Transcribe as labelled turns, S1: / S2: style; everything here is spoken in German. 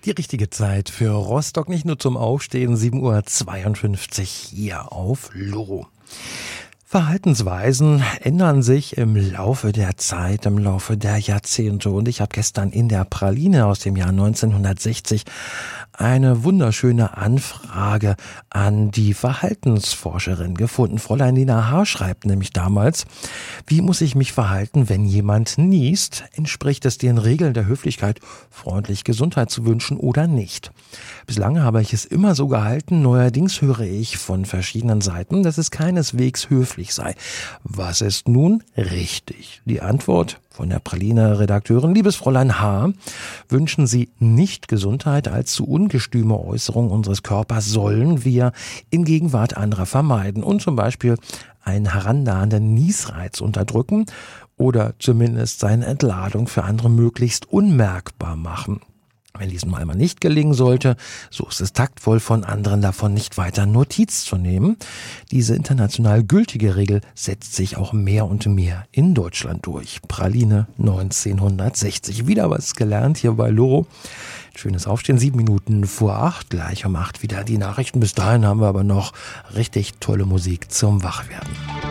S1: Die richtige Zeit für Rostock, nicht nur zum Aufstehen, 7:52 Uhr hier auf Loro. Verhaltensweisen ändern sich im Laufe der Zeit, im Laufe der Jahrzehnte. Und ich habe gestern in der Praline aus dem Jahr 1960 eine wunderschöne Anfrage an die Verhaltensforscherin gefunden. Fräulein Lena H. schreibt nämlich damals: Wie muss ich mich verhalten, wenn jemand niest? Entspricht es den Regeln der Höflichkeit, freundlich Gesundheit zu wünschen oder nicht? Bislang habe ich es immer so gehalten, neuerdings höre ich von verschiedenen Seiten, dass es keineswegs höflich sei. Was ist nun richtig? Die Antwort von der Praline-Redakteurin: Liebes Fräulein H., wünschen Sie nicht Gesundheit als zu ungestüme Äußerung unseres Körpers sollen wir in Gegenwart anderer vermeiden und zum Beispiel einen herannahenden Niesreiz unterdrücken oder zumindest seine Entladung für andere möglichst unmerkbar machen. Wenn dies mal nicht gelingen sollte, so ist es taktvoll, von anderen davon nicht weiter Notiz zu nehmen. Diese international gültige Regel setzt sich auch mehr und mehr in Deutschland durch. Praline 1960. Wieder was gelernt hier bei Loro. Schönes Aufstehen, 7:07, gleich um 8 wieder die Nachrichten. Bis dahin haben wir aber noch richtig tolle Musik zum Wachwerden.